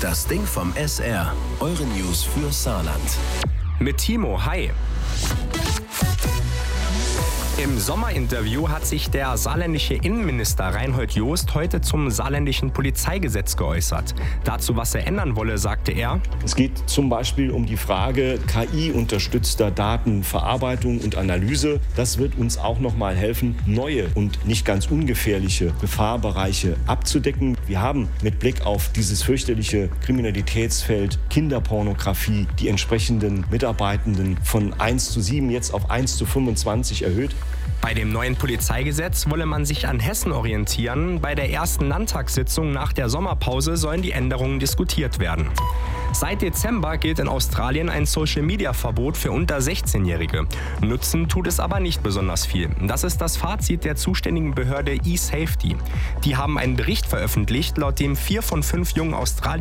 Das Ding vom SR. Eure News für Saarland. Mit Timo, hi. Im Sommerinterview hat sich der saarländische Innenminister Reinhold Jost heute zum saarländischen Polizeigesetz geäußert. Dazu, was er ändern wolle, sagte er: Es geht zum Beispiel um die Frage KI-unterstützter Datenverarbeitung und Analyse. Das wird uns auch noch mal helfen, neue und nicht ganz ungefährliche Gefahrbereiche abzudecken. Wir haben mit Blick auf dieses fürchterliche Kriminalitätsfeld Kinderpornografie die entsprechenden Mitarbeitenden von 1:7 jetzt auf 1:25 erhöht. Bei dem neuen Polizeigesetz wolle man sich an Hessen orientieren. Bei der ersten Landtagssitzung nach der Sommerpause sollen die Änderungen diskutiert werden. Seit Dezember gilt in Australien ein Social-Media-Verbot für unter 16-Jährige. Nutzen tut es aber nicht besonders viel. Das ist das Fazit der zuständigen Behörde eSafety. Die haben einen Bericht veröffentlicht, laut dem 4 von 5 jungen Australiern